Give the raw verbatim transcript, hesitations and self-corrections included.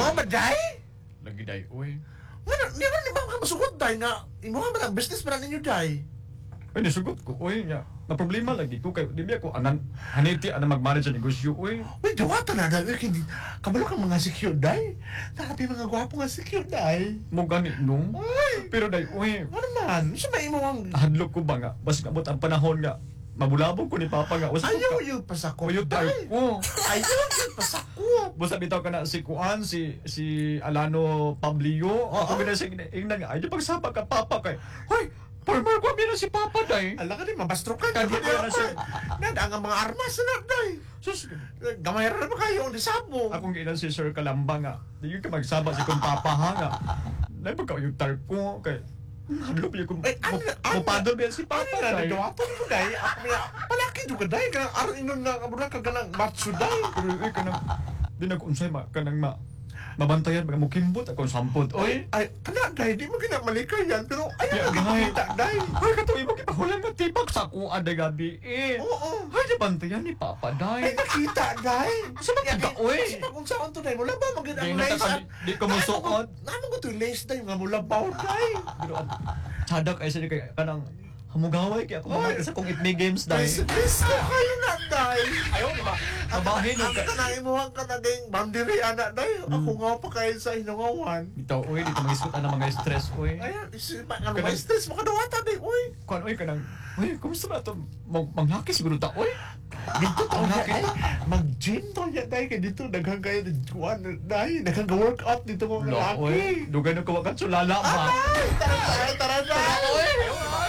Mao ba day? Lagi day, uy. Ngano, di ba ni ba ka masugot day nga imo ba ang business para ninyo day? Ay, nisugot ko, uy, nga. Na problema lagi ko, kay, di ba ako, anan, haniti, anan mag-manage sa negosyo, uy. Uy, dawata na day. Uy, hindi kabalo kang mga secure day. Tarapi mga gwapo nga secure day. Mo gani, no? Ay, Pero day, uy, ano man? Sa may imo ang hadlok ko ba nga, bas nga ang panahon nga, mabulabog ko ni Papa nga, usap ayaw ka. yung pasako. Uyo tayo day. ko. Ayaw yung pasako. Basta bitaw ka na si Kuan, si si Alano Pablio. Oo. Ako gina sa ingnan nga, ay di pagsapa ka Papa kay. Hoy, former ko na si Papa day. Ala ka din, mabastro ka. Kadi ko na siya. Nada ang mga armas na day. Sus, Gamay ra na ba kayo ang disabo? akong ginan si Sir Kalamba nga. Di yun ka magsaba si kong Papa ha nga. Dahil pagka yung tar ko kay. Hadlok niya kung Ay, ano, ano, mupadol ba yan si Papa Ano na day. nagawa po mo day? Ako niya, palaki juga day. Kanang araw inon nga, kabura ka ganang matso day. Pero eh, kanang, di nag-unsay ma, kanang ma, mabantayan, mga mukimbot ako sampot. Oy, Ay, kana day, di mo ginamalikay yan. Pero Ya, ayaw mo gay. kita day. ay, katuloy mo kipahulan nga tipak sa kuan day gabi eh. Oo. Ay, di bantayan ni Papa Ay, day. nakita day. Sa mga taga, oy. Kasi pag kung saan to day, mula ba maging Di ang na lace? taka- di ka musuot. Naman ko to yung lace day, nga mula baw day. Pero at sadak ay sila kay kanang hamugaway kaya ako Oy. mga isa kong itme games Day, day. Cristo kayo na day. Ayaw di ba? Kabahin Ang ka. ka na imuhang ka na ding boundary anak day. Ako nga pa kayo sa hinungawan. Bitaw oy, dito mag-isot ang mga stress oy. Ayan, isipan ano Kanang- ba stress makadawata day, uy. Kuan oy kanang oy, kumusta ba to? Mag manghaki siguro ta oy. Dito to Ang na laki. ay mag-gym to ya day kay dito daghang kayo kuan day daghang workout dito mo No, lalaki. oy, dugay na ko wakan sulala ba. Ay, tara tara tara tara. Oy.